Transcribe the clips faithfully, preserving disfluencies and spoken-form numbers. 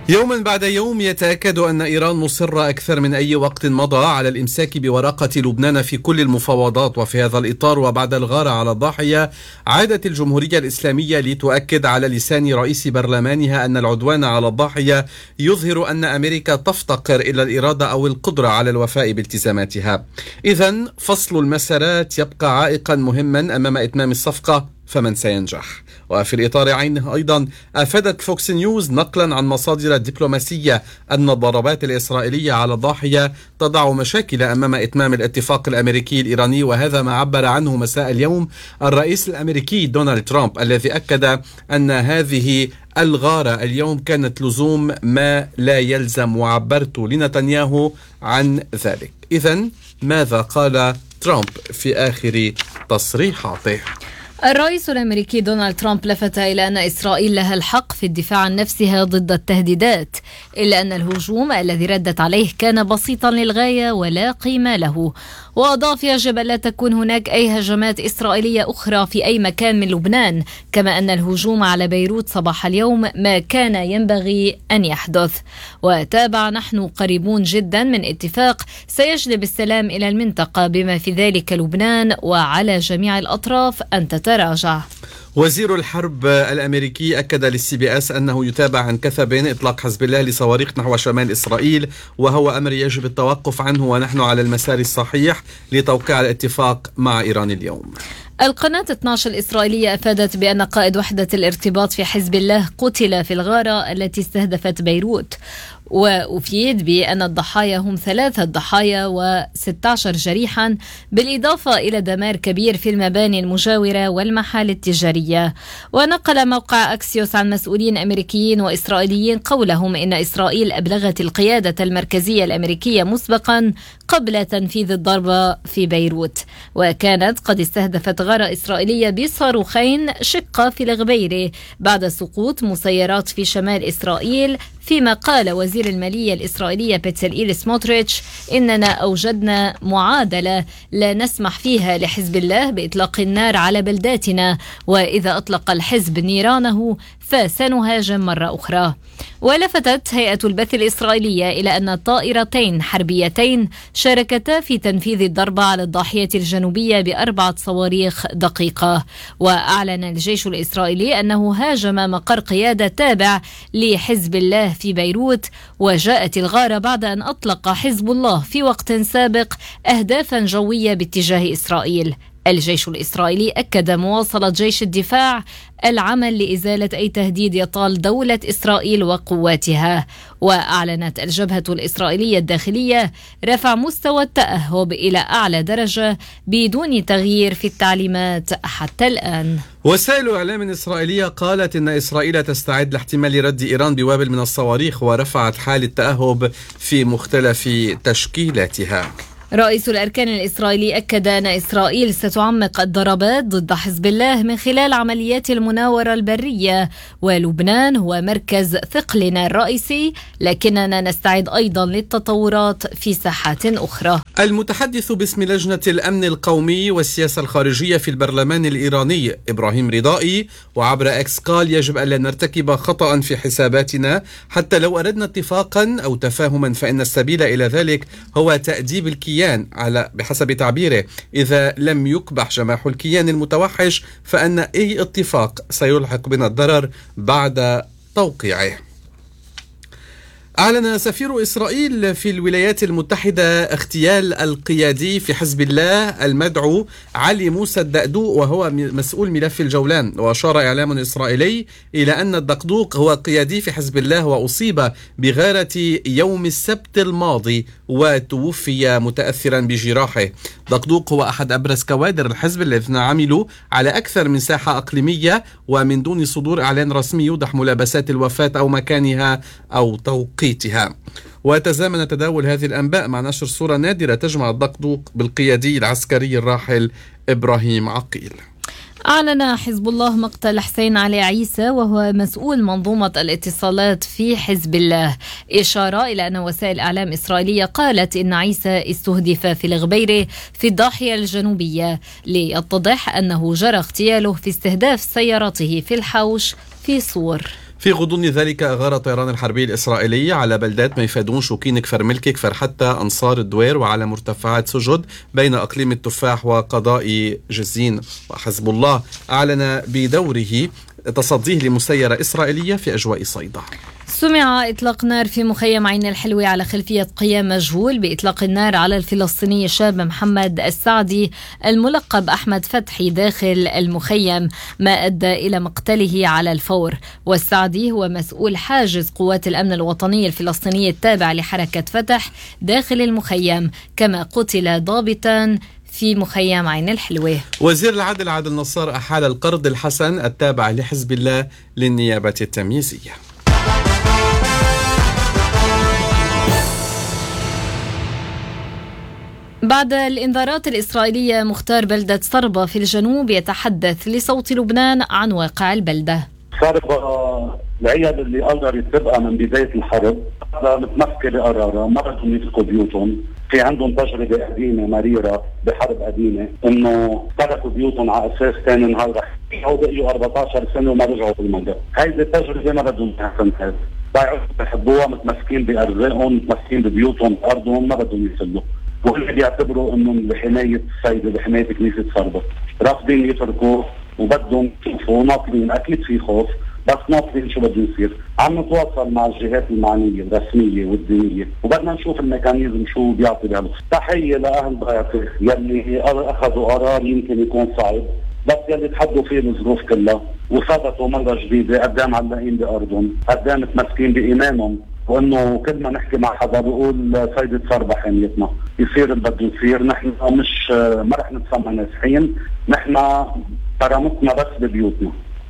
يوما بعد يوم يتأكد أن إيران مصرة أكثر من أي وقت مضى على الإمساك بورقة لبنان في كل المفاوضات. وفي هذا الإطار وبعد الغارة على الضاحية، عادت الجمهورية الإسلامية لتؤكد على لسان رئيس برلمانها أن العدوان على الضاحية يظهر أن أمريكا تفتقر إلى الإرادة أو القدرة على الوفاء بالتزاماتها. إذن فصل المسارات يبقى عائقا مهما أمام إتمام الصفقة، فمن سينجح؟ وفي الإطار عينه أيضا أفادت فوكس نيوز نقلا عن مصادر دبلوماسية أن الضربات الإسرائيلية على الضاحية تضع مشاكل أمام إتمام الاتفاق الأمريكي الإيراني، وهذا ما عبر عنه مساء اليوم الرئيس الأمريكي دونالد ترامب، الذي أكد أن هذه الغارة اليوم كانت لزوم ما لا يلزم، وعبرت لنتنياهو عن ذلك. إذن ماذا قال ترامب في آخر تصريحاته؟ الرئيس الأمريكي دونالد ترامب لفت إلى أن إسرائيل لها الحق في الدفاع عن نفسها ضد التهديدات، إلا أن الهجوم الذي ردت عليه كان بسيطا للغاية ولا قيمة له. وأضاف: يجب أن لا تكون هناك أي هجمات إسرائيلية أخرى في أي مكان من لبنان، كما أن الهجوم على بيروت صباح اليوم ما كان ينبغي أن يحدث. وتابع: نحن قريبون جدا من اتفاق سيجلب السلام إلى المنطقة بما في ذلك لبنان، وعلى جميع الأطراف أن تتراجع. وزير الحرب الأمريكي أكد للسي بي اس أنه يتابع عن كثب إطلاق حزب الله لصواريخ نحو شمال إسرائيل، وهو أمر يجب التوقف عنه، ونحن على المسار الصحيح لتوقيع الاتفاق مع إيران اليوم. القناة اثني عشر الإسرائيلية أفادت بأن قائد وحدة الارتباط في حزب الله قتل في الغارة التي استهدفت بيروت، وأفيد بأن الضحايا هم ثلاثة ضحايا وستة عشر جريحا، بالإضافة إلى دمار كبير في المباني المجاورة والمحال التجارية. ونقل موقع أكسيوس عن مسؤولين أمريكيين وإسرائيليين قولهم إن إسرائيل أبلغت القيادة المركزية الأمريكية مسبقا قبل تنفيذ الضربة في بيروت، وكانت قد استهدفت غارة إسرائيلية بصاروخين شقة في الغبيرة بعد سقوط مسيرات في شمال إسرائيل. فيما قال وزير المالية الإسرائيلية بيتسلئيل سموتريتش: إننا أوجدنا معادلة لا نسمح فيها لحزب الله بإطلاق النار على بلداتنا، وإذا أطلق الحزب نيرانه فسنهاجم مرة أخرى. ولفتت هيئة البث الإسرائيلية إلى أن طائرتين حربيتين شاركتا في تنفيذ الضربة على الضاحية الجنوبية بأربعة صواريخ دقيقة. وأعلن الجيش الإسرائيلي أنه هاجم مقر قيادة تابع لحزب الله في بيروت، وجاءت الغارة بعد أن أطلق حزب الله في وقت سابق أهدافا جوية باتجاه إسرائيل. الجيش الإسرائيلي أكد مواصلة جيش الدفاع العمل لإزالة أي تهديد يطال دولة إسرائيل وقواتها. وأعلنت الجبهة الإسرائيلية الداخلية رفع مستوى التأهب إلى أعلى درجة بدون تغيير في التعليمات حتى الآن. وسائل إعلام إسرائيلية قالت إن إسرائيل تستعد لاحتمال رد إيران بوابل من الصواريخ، ورفعت حال التأهب في مختلف تشكيلاتها. رئيس الأركان الإسرائيلي أكد أن إسرائيل ستعمق الضربات ضد حزب الله من خلال عمليات المناورة البرية، ولبنان هو مركز ثقلنا الرئيسي، لكننا نستعد أيضا للتطورات في ساحات أخرى. المتحدث باسم لجنة الأمن القومي والسياسة الخارجية في البرلمان الإيراني إبراهيم رضائي وعبر إكس قال: يجب ألا نرتكب خطأ في حساباتنا، حتى لو أردنا اتفاقا أو تفاهما فإن السبيل إلى ذلك هو تأديب الكيان على بحسب تعبيره. إذا لم يكبح جماح الكيان المتوحش فإن أي اتفاق سيلحق بنا الضرر بعد توقيعه. أعلن سفير إسرائيل في الولايات المتحدة اغتيال القيادي في حزب الله المدعو علي موسى الدقدوق، وهو مسؤول ملف الجولان. وأشار إعلام إسرائيلي إلى أن الدقدوق هو قيادي في حزب الله وأصيب بغارة يوم السبت الماضي وتوفي متأثرا بجراحه. دقدوق هو أحد أبرز كوادر الحزب الذين عملوا على أكثر من ساحة أقليمية ومن دون صدور إعلان رسمي يوضح ملابسات الوفاة أو مكانها أو توقيتها. وتزامن تداول هذه الأنباء مع نشر صورة نادرة تجمع الدقدوق بالقيادي العسكري الراحل إبراهيم عقيل. أعلن حزب الله مقتل حسين علي عيسى وهو مسؤول منظومة الاتصالات في حزب الله، إشارة إلى أن وسائل إعلام إسرائيلية قالت إن عيسى استهدف في الغبيرة في الضاحية الجنوبية، ليتضح أنه جرى اغتياله في استهداف سيارته في الحوش في صور. في غضون ذلك أغار الطيران الحربي الإسرائيلي على بلدات ميفادون، شوكين، كفر ملكي، كفر حتى، أنصار الدوير، وعلى مرتفعات سجد بين أقليم التفاح وقضاء جزين. وحزب الله أعلن بدوره تصديه لمسيرة إسرائيلية في أجواء صيدا. سمع إطلاق نار في مخيم عين الحلوة على خلفية قيام مجهول بإطلاق النار على الفلسطيني الشاب محمد السعدي الملقب أحمد فتحي داخل المخيم، ما أدى إلى مقتله على الفور. والسعدي هو مسؤول حاجز قوات الأمن الوطني الفلسطيني التابع لحركة فتح داخل المخيم، كما قتل ضابطا في مخيم عين الحلوة. وزير العدل عادل نصار أحال القرض الحسن التابع لحزب الله للنيابة التمييزية. بعد الإنذارات الإسرائيلية، مختار بلدة صربة في الجنوب يتحدث لصوت لبنان عن واقع البلدة. صربة العيال اللي قدرت تبقى من بداية الحرب متمسكة بقرارها، ما بدهم يتركوا بيوتهم، في عندهم تجربة قديمة مريرة بحرب قديمة انه تركوا بيوتهم على اساس ثاني نهار رح يرجعوا، بقيوا أربعة عشر سنة وما رجعوا بالمنطقة. هيدي التجربة ما بدهم تنفذ، ضايعوا بحبوها، متمسكين بأرزاقهم، متمسكين ببيوتهم بأرضهم، ما بدهم يسلوا. واللي بيعتبروا انه بحماية السيدة بحماية كنيسة صربة رافضين يتركوا وبدهم يشوفوا ناطرين. اكيد في خوف بس ناطرين شو بده يصير. عم نتواصل مع الجهات المعنية الرسمية والدينية وبدنا نشوف الميكانيزم شو بيعطي بهالوقت. تحية لأهل ضيعتي يلي أخذوا قرار يمكن يكون صعب بس يلي تحدوا فيه الظروف كلها وثبتوا مرة جديدة قدام معلقين بأرضهم، قدام متمسكين بإيمانهم، وانه كل ما نحكي مع حدا بيقول سيدة صربة حميتنا، يصير اللي بده يصير. نحن مش ما رح نتسمى نازحين، نحن كرامتنا بس ببيوتنا.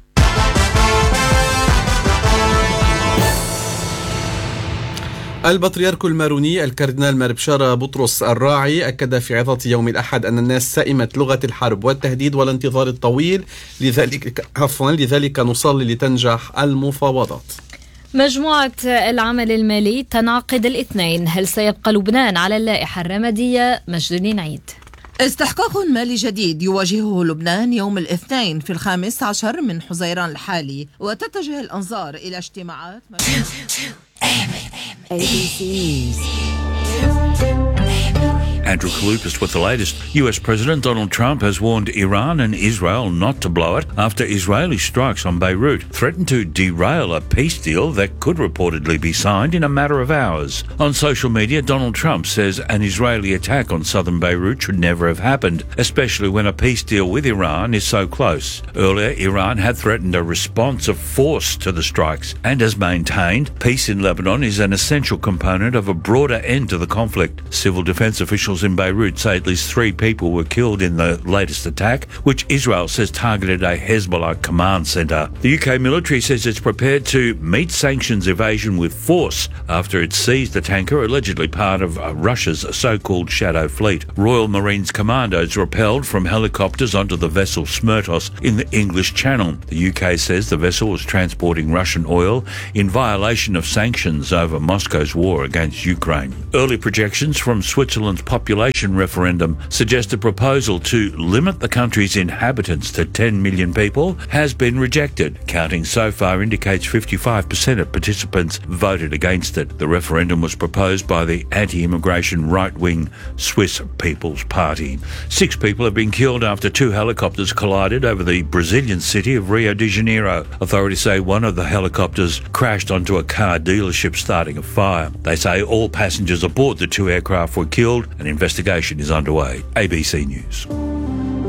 البطريرك الماروني الكاردينال مربشارة بطرس الراعي أكد في عظة يوم الأحد أن الناس سئمت لغة الحرب والتهديد والانتظار الطويل، لذلك عفوا لذلك نصلي لتنجح المفاوضات. مجموعة العمل المالي تنعقد الاثنين. هل سيبقى لبنان على اللائحة الرمادية؟ مجد عيد. استحقاق مالي جديد يواجهه لبنان يوم الاثنين في الخامس عشر من حزيران الحالي، وتتجه الأنظار إلى اجتماعات Andrew Kalupis with the latest. U S President Donald Trump has warned Iran and Israel not to blow it after Israeli strikes on Beirut threatened to derail a peace deal that could reportedly be signed in a matter of hours. On social media, Donald Trump says an Israeli attack on southern Beirut should never have happened, especially when a peace deal with Iran is so close. Earlier, Iran had threatened a response of force to the strikes and has maintained peace in Lebanon is an essential component of a broader end to the conflict. Civil defense officials in Beirut say at least three people were killed in the latest attack, which Israel says targeted a Hezbollah command centre. The U K military says it's prepared to meet sanctions evasion with force after it seized a tanker allegedly part of Russia's so-called Shadow Fleet. Royal Marines commandos rappelled from helicopters onto the vessel Smertos in the English Channel. The U K says the vessel was transporting Russian oil in violation of sanctions over Moscow's war against Ukraine. Early projections from Switzerland's population referendum suggest a proposal to limit the country's inhabitants to ten million people has been rejected. Counting so far indicates fifty-five percent of participants voted against it. The referendum was proposed by the anti-immigration right-wing Swiss People's Party. Six people have been killed after two helicopters collided over the Brazilian city of Rio de Janeiro. Authorities say one of the helicopters crashed onto a car dealership, starting a fire. They say all passengers aboard the two aircraft were killed. An investigation is underway. A B C News.